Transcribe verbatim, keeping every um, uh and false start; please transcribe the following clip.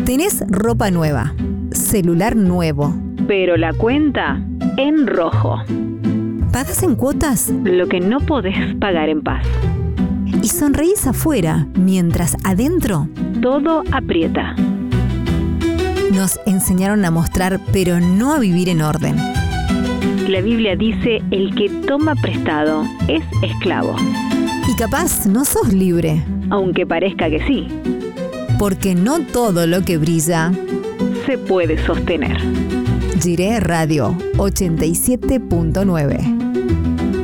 Tenés ropa nueva, celular nuevo, pero la cuenta en rojo. ¿Pagás en cuotas? Lo que no podés pagar en paz. Y sonreís afuera, mientras adentro todo aprieta. Nos enseñaron a mostrar, pero no a vivir en orden. La Biblia dice: el que toma prestado es esclavo. Y capaz no sos libre. Aunque parezca que sí. Porque no todo lo que brilla se puede sostener. Jiré Radio ochenta y siete punto nueve.